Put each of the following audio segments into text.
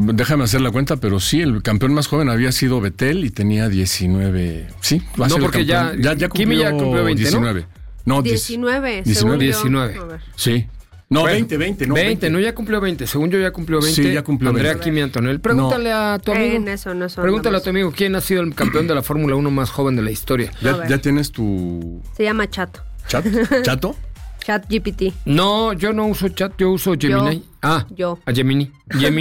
Déjame hacer la cuenta, pero sí, el campeón más joven había sido Vettel y tenía 19. Sí, va a ser porque ya Kimi ya cumplió 20, 19. No, 19. 19. Sí. No, bueno, 20, no. 20, no, ya cumplió 20. Según yo, ya cumplió 20. Sí, ya cumplió Andrea 20. Kimi Antonelli. Pregúntale a tu amigo. Pregúntale a tu amigo quién ha sido el campeón de la Fórmula 1 más joven de la historia. ¿Ya tienes tu...? Se llama Chato. ¿Chato? Chat GPT. No, yo no uso chat, yo uso Gemini. Yo. A Gemini.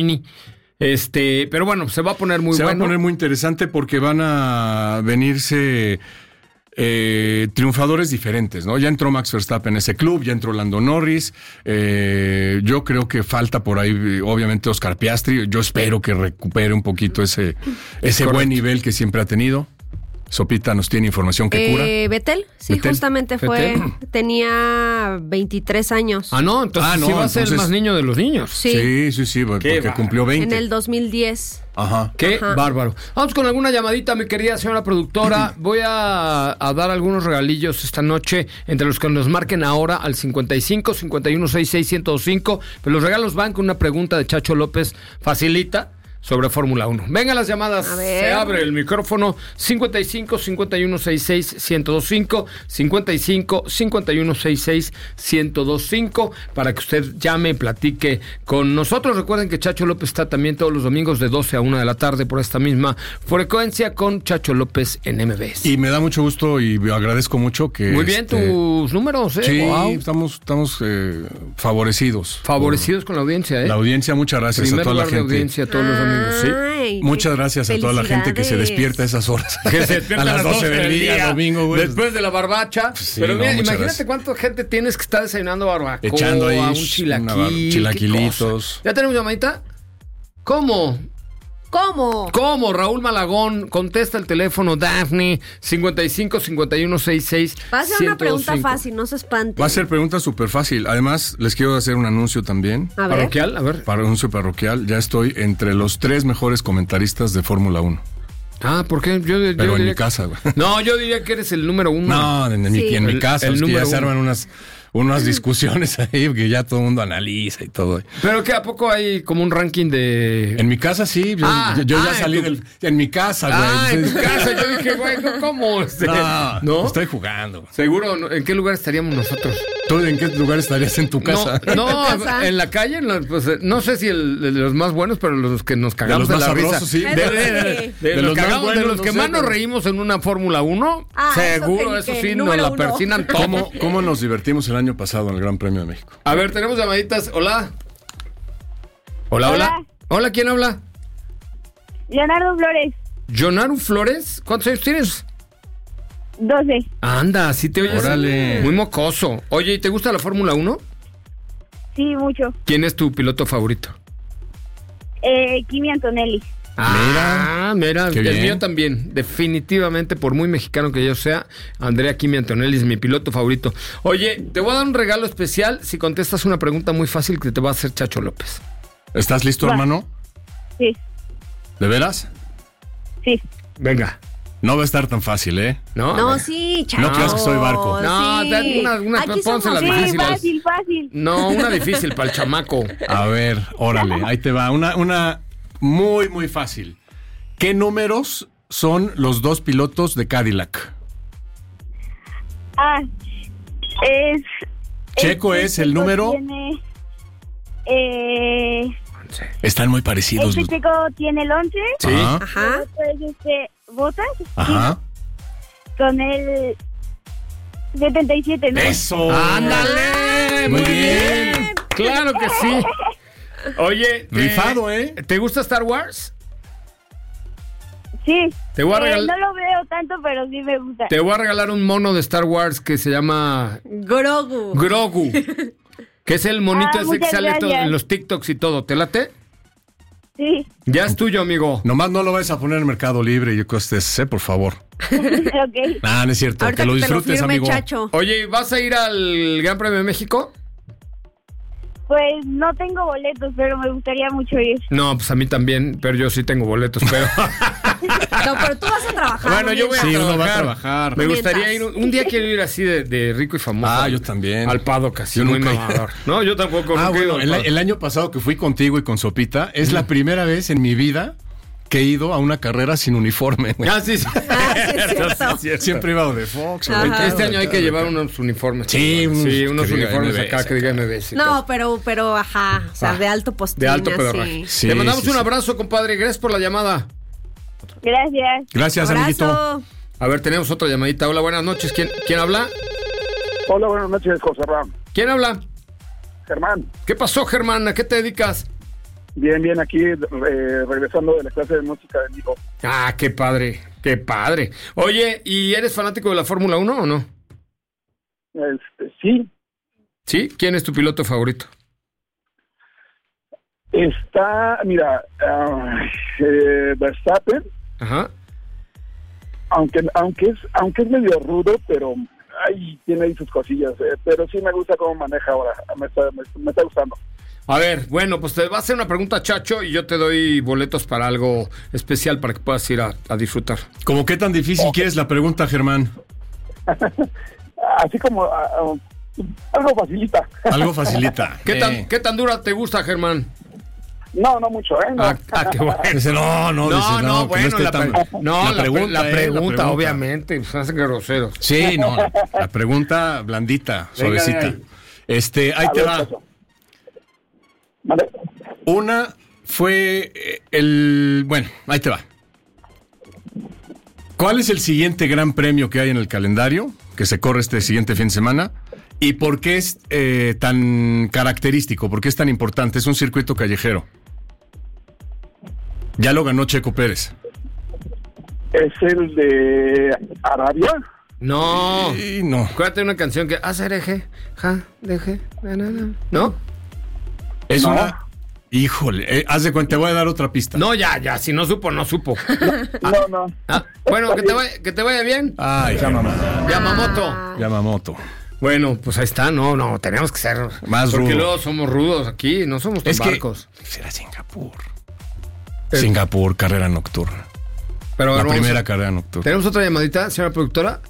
Pero bueno, se va a poner muy bueno. Se va a poner muy interesante porque van a venirse triunfadores diferentes, ¿no? Ya entró Max Verstappen en ese club, ya entró Lando Norris. Yo creo que falta por ahí, obviamente, Oscar Piastri. Yo espero que recupere un poquito ese buen nivel que siempre ha tenido. Sopita nos tiene información que cura. Vettel, sí, Vettel. Justamente fue, tenía 23 años. No, entonces sí va a ser el más niño de los niños. Sí, porque cumplió 20. En el 2010. Ajá. Qué bárbaro. Vamos con alguna llamadita, mi querida señora productora. Voy a dar algunos regalillos esta noche entre los que nos marquen ahora al 55 51 66 1025. Pero los regalos van con una pregunta de Chacho López facilita sobre Fórmula 1. Venga las llamadas. Se abre el micrófono. 55 51 66 1025, 55 51 66 1025 para que usted llame y platique con nosotros. Recuerden que Chacho López está también todos los domingos de 12 a 1 de la tarde por esta misma frecuencia con Chacho López en MBS. Y me da mucho gusto y agradezco mucho que... Muy bien tus números, Sí, wow. estamos favorecidos. Favorecidos con la audiencia, La audiencia, muchas gracias a toda la gente. De audiencia, a todos los amigos. Sí. Muchas gracias a toda la gente que se despierta a esas horas. Que se despierta a las 12 del día, domingo, güey. Después de la barbacha. Sí, pero mira, imagínate gracias. cuánta gente tienes que estar desayunando barbacoa. Echando ahí un chilaquilitos. ¿Ya tenemos llamadita? ¿Cómo? Raúl Malagón, contesta el teléfono, Daphne, 55 51 66 Va a ser una pregunta fácil, no se espante. Va a ser pregunta súper fácil. Además, les quiero hacer un anuncio también. ¿Parroquial? A ver. Anuncio parroquial. Ya estoy entre los 3 mejores comentaristas de Fórmula 1. ¿Por qué? Pero en mi casa, güey. No, yo diría que eres el número 1. No, en mi casa. El número ya se arman unas discusiones ahí que ya todo el mundo analiza y todo. ¿Pero qué? ¿A poco hay como un ranking de...? En mi casa sí. Yo ya salí en mi casa, güey. En tu casa. Yo dije, güey, ¿cómo? No, estoy jugando. ¿Seguro? ¿En qué lugar estaríamos nosotros? ¿Tú en qué lugar estarías en tu casa? No, en la calle, no sé si de los más buenos, pero los que nos cagamos de la risa. Sí. De los que más nos reímos en una Fórmula 1, seguro, eso sí, nos la persinan todo. ¿Cómo nos divertimos el año pasado en el Gran Premio de México? A ver, tenemos llamaditas. Hola, ¿quién habla? Leonardo Flores. ¿Leonardo Flores? ¿Cuántos años tienes? 12. Anda, sí te oyes. Órale. Muy mocoso. Oye, ¿y te gusta la Fórmula 1? Sí, mucho. ¿Quién es tu piloto favorito? Kimi Antonelli. Mira, el bien. mío también. Definitivamente, por muy mexicano que yo sea, Andrea Kimi Antonelli es mi piloto favorito. Oye, te voy a dar un regalo especial si contestas una pregunta muy fácil que te va a hacer Chacho López. ¿Estás listo, hermano? Sí. ¿De veras? Sí. Venga. No va a estar tan fácil, ¿eh? No, sí, Chacho. No creas que soy barco. No, sí. pónselas difíciles. Fácil. No, una difícil para el chamaco. A ver, órale, ahí te va. Una muy, muy fácil. ¿Qué números son los 2 pilotos de Cadillac? Checo es el número... Están muy parecidos. Checo tiene el 11. Sí. Ajá. Botas. Ajá. Con el 77, ¿no? ¡Eso! ¡Ándale! Muy bien. Claro que sí. Oye, rifado, ¿eh? ¿Te gusta Star Wars? Sí. Te voy a regalar... No lo veo tanto, pero sí me gusta. Te voy a regalar un mono de Star Wars que se llama... Grogu. Que es el monito ese que sale en los TikToks y todo. ¿Te late? Sí. Ya es tuyo, amigo. Nomás no lo vayas a poner en Mercado Libre y costes, por favor. Ok. No es cierto. Ahorita que lo disfrutes, amigo. Chacho. Oye, ¿vas a ir al Gran Premio de México? Pues no tengo boletos, pero me gustaría mucho ir. No, pues a mí también, pero yo sí tengo boletos, pero... No, pero tú vas a trabajar. Bueno, yo voy a Sí, trabajar. uno va a trabajar. Me gustaría Mientras. ir, un día quiero ir así de rico y famoso. Ah, yo también. Al Pado casi, Yo muy nunca he mamador. No, yo tampoco. Ah, nunca he ido bueno, al Pado. el año pasado que fui contigo y con Sopita, es la primera vez en mi vida que he ido a una carrera sin uniforme, güey. Ah, sí, sí. Ah, sí, es cierto. Siempre he ido de Fox. o Ajá. de tal, Este año de hay tal, que de llevar tal. unos uniformes. Sí, unos que diga uniformes MBS, acá que diga MBS. y No, todo. pero, ajá, o sea, de alto postín. De alto así. pedorraje. Sí, Te mandamos sí, un sí. abrazo, compadre. Gracias por la llamada. Gracias. Gracias, amiguito. Abrazo. A ver, tenemos otra llamadita. Hola, buenas noches. ¿Quién habla? Hola, buenas noches, José Ram. ¿Quién habla? Germán, ¿Qué pasó, Germán? ¿A qué te dedicas? bien, aquí regresando de la clase de música de mi hijo. Ah, qué padre, qué padre. Oye, ¿y eres fanático de la Fórmula 1 o no? Sí, ¿Sí? ¿Quién es tu piloto favorito? mira, Verstappen, Ajá. aunque es medio rudo, pero tiene ahí sus cosillas, pero sí me gusta cómo maneja ahora, me está gustando. A ver, bueno, pues te va a hacer una pregunta, Chacho, y yo te doy boletos para algo especial para que puedas ir a disfrutar. ¿Cómo qué tan difícil quieres la pregunta, Germán? Así como algo facilita. Algo facilita. ¿Qué tan dura te gusta, Germán? No mucho, ¿no? Qué bueno. Dice, dice, No, que bueno, esté la tan- pregunta, obviamente, pues hacen groseros. Sí, no, la pregunta blandita, Venga, suavecita. ahí. Ahí A te ver, va. Chacho. Vale. Una fue bueno, ahí te va. ¿Cuál es el siguiente gran premio que hay en el calendario que se corre este siguiente fin de semana? ¿Y por qué es tan característico? ¿Por qué es tan importante? Es un circuito callejero. Ya lo ganó Checo Pérez. ¿Es el de Arabia? No. Y no. Acuérdate de una canción que hacer eje, ja, deje, ¿no? Es No. una... Híjole, haz de cuenta, te voy a dar otra pista. No, ya, si no supo, no supo. No. Ah, bueno, que te vaya bien. Ay, Yamamoto. Yamamoto. Bueno, pues ahí está, no, tenemos que ser Más porque rudo. luego somos rudos aquí, no somos tan Es que barcos. será Singapur. Singapur, carrera nocturna. Pero La vamos primera a- carrera nocturna. Tenemos otra llamadita, señora productora.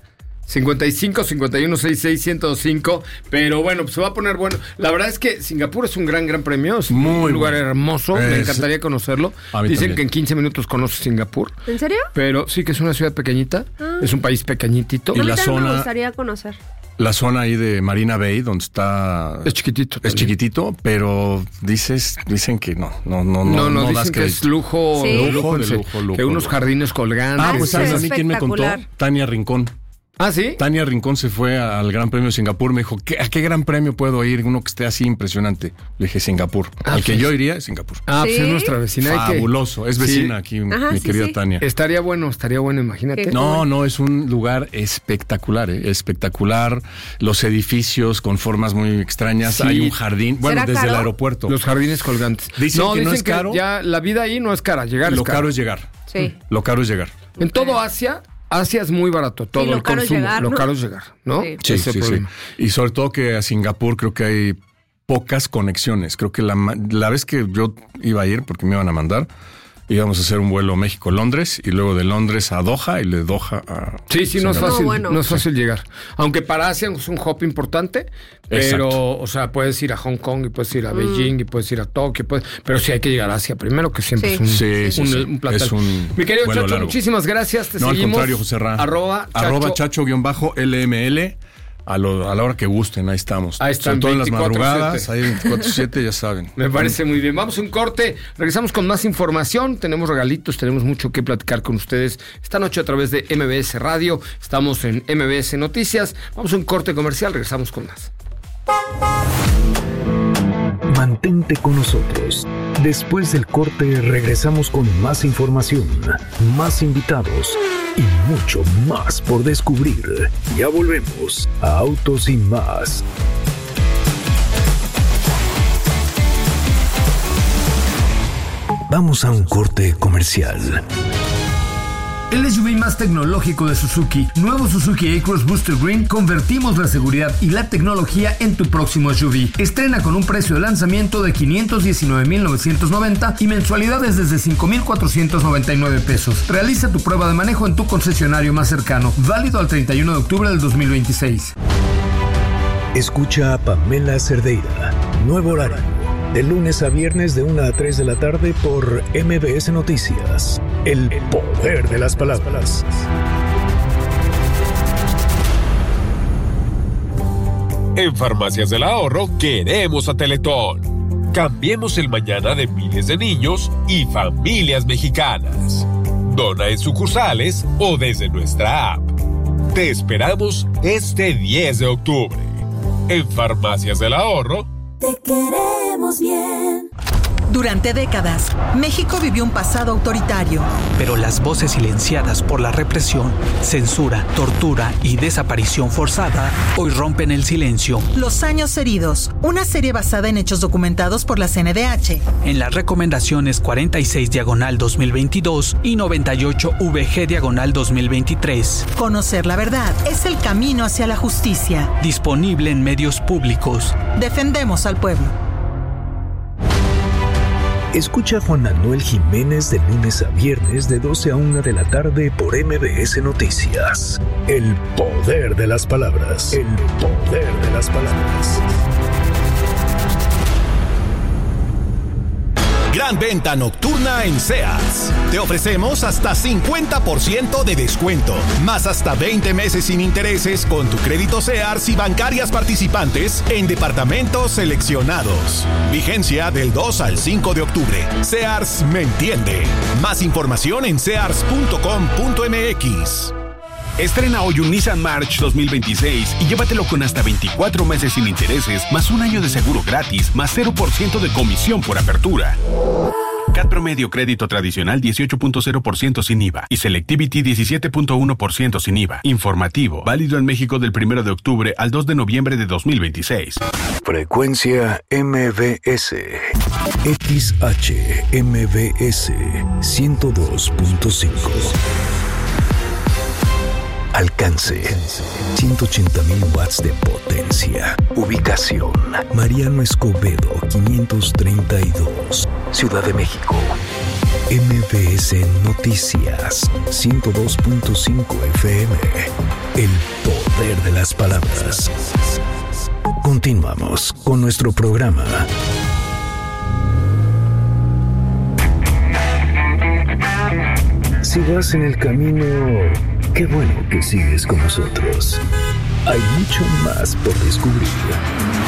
55 51 66 105. Pero bueno, pues se va a poner bueno. La verdad es que Singapur es un gran premio. Es Muy un lugar bueno. hermoso. Me encantaría conocerlo. A mí Dicen también. que en 15 minutos conoces Singapur. ¿En serio? Pero sí que es una ciudad pequeñita. Es un país pequeñitito. Y A mí la también me zona- gustaría conocer. La zona ahí de Marina Bay, donde está... Es chiquitito. Es también. chiquitito, pero dicen que no No, das dicen que es crédito. lujo, Sí. Lujo, en serio. lujo. Que unos jardines colgantes. Ah, pues sí, ¿sabes es a mí quién me contó? espectacular. Tania Rincón. Ah, ¿sí? Tania Rincón se fue al Gran Premio de Singapur. Me dijo, ¿a qué Gran Premio puedo ir? Uno que esté así impresionante. Le dije, Singapur. Ah, Al que pues. yo iría es Singapur. Ah, pues ¿Sí? es nuestra vecina. hay que- Fabuloso. Es vecina aquí, Ajá, mi sí, querida sí. Tania. Estaría bueno, imagínate. Qué No, es un lugar espectacular, espectacular. Los edificios con formas muy extrañas. Sí. Hay un jardín, bueno, ¿Será desde caro? el aeropuerto. Los jardines colgantes. Dicen que no es caro. ya la vida ahí no es cara, llegar Lo es caro. caro es llegar. Sí. Lo caro es llegar. En todo Asia es muy barato, todo lo el caro es consumo. llegar, Lo ¿no? caro es llegar, ¿no? Sí. Sí, Ese es el sí, sí. problema. Y sobre todo que a Singapur creo que hay pocas conexiones. Creo que la vez que yo iba a ir, porque me iban a mandar, íbamos a hacer un vuelo México-Londres y luego de Londres a Doha y de Doha a... Sí, no es Singapur. fácil, No, bueno. no es fácil llegar. Aunque para Asia es un hop importante, pero, Exacto. o sea, puedes ir a Hong Kong y puedes ir a Beijing y puedes ir a Tokio, pero sí hay que llegar a Asia primero, que siempre Sí. es un, Sí. un platal. Es un Mi querido vuelo Chacho, largo. muchísimas gracias. Te No, al seguimos. contrario, José Ra. Arroba Chacho_LML. A la hora que gusten, ahí estamos. Ahí están, Sobre todo en las 24/7. madrugadas, ahí 24/7, ya saben. Me parece muy bien. Vamos a un corte. Regresamos con más información. Tenemos regalitos, tenemos mucho que platicar con ustedes esta noche a través de MBS Radio. Estamos en MBS Noticias. Vamos a un corte comercial. Regresamos con más. Mantente con nosotros. Después del corte regresamos con más información, más invitados y mucho más por descubrir. Ya volvemos a Autos y Más. Vamos a un corte comercial. el SUV más tecnológico de Suzuki. Nuevo Suzuki A-Cross Booster Green, convertimos la seguridad y la tecnología en tu próximo SUV. Estrena con un precio de lanzamiento de $519,990 y mensualidades desde $5,499 pesos. Realiza tu prueba de manejo en tu concesionario más cercano, válido al 31 de octubre del 2026. Escucha a Pamela Cerdeira, nuevo horario, de lunes a viernes de 1 a 3 de la tarde por MBS Noticias. El poder de las palabras. En Farmacias del Ahorro queremos a Teletón. Cambiemos el mañana de miles de niños y familias mexicanas. Dona en sucursales o desde nuestra app. Te esperamos este 10 de octubre. En Farmacias del Ahorro, te queremos bien. Durante décadas, México vivió un pasado autoritario. Pero las voces silenciadas por la represión, censura, tortura y desaparición forzada hoy rompen el silencio. Los años heridos, una serie basada en hechos documentados por la CNDH. En las recomendaciones 46/2022 y 98/VG/2023. Conocer la verdad es el camino hacia la justicia. Disponible en medios públicos. Defendemos al pueblo. Escucha a Juan Manuel Jiménez de lunes a viernes de 12 a 1 de la tarde por MBS Noticias. El poder de las palabras. El poder de las palabras. Gran venta nocturna en Sears. Te ofrecemos hasta 50% de descuento, más hasta 20 meses sin intereses con tu crédito Sears y bancarias participantes en departamentos seleccionados. Vigencia del 2 al 5 de octubre. Sears me entiende. Más información en sears.com.mx. Estrena hoy un Nissan March 2026 y llévatelo con hasta 24 meses sin intereses, más un año de seguro gratis, más 0% de comisión por apertura. CAT promedio crédito tradicional 18.0% sin IVA y Selectivity 17.1% sin IVA. Informativo, válido en México del 1 de octubre al 2 de noviembre de 2026. Frecuencia MBS. XHMBS 102.5. Alcance 180,000 watts de potencia. Ubicación: Mariano Escobedo 532, Ciudad de México. MBS Noticias 102.5 FM. El poder de las palabras. Continuamos con nuestro programa. Si vas en el camino, qué bueno que sigues con nosotros. Hay mucho más por descubrir.